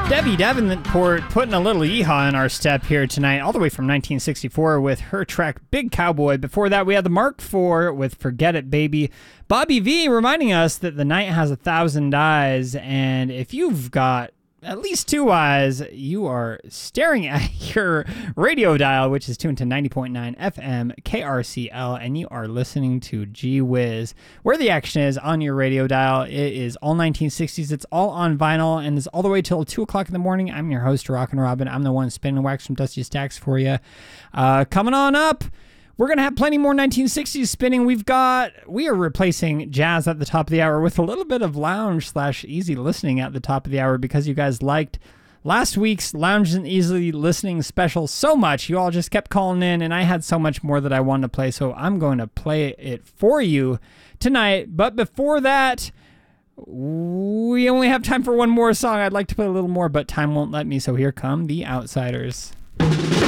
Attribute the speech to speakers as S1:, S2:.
S1: Debbie Davenport putting a little yeehaw in our step here tonight, all the way from 1964 with her track Big Cowboy. Before that, we had the Mark IV with Forget It Baby. Bobby V reminding us that the night has 1,000 eyes, and if you've got at least 2 eyes, you are staring at your radio dial, which is tuned to 90.9 FM KRCL, and you are listening to Gee Whiz. Where the action is on your radio dial, it is all 1960s. It's all on vinyl, and it's all the way till 2 o'clock in the morning. I'm your host, Rockin' Robin. I'm the one spinning wax from Dusty Stacks for you. Coming on up, we're going to have plenty more 1960s spinning. We are replacing jazz at the top of the hour with a little bit of lounge / easy listening at the top of the hour because you guys liked last week's lounge and easy listening special so much. You all just kept calling in, and I had so much more that I wanted to play, so I'm going to play it for you tonight. But before that, we only have time for one more song. I'd like to play a little more, but time won't let me, so here come The Outsiders.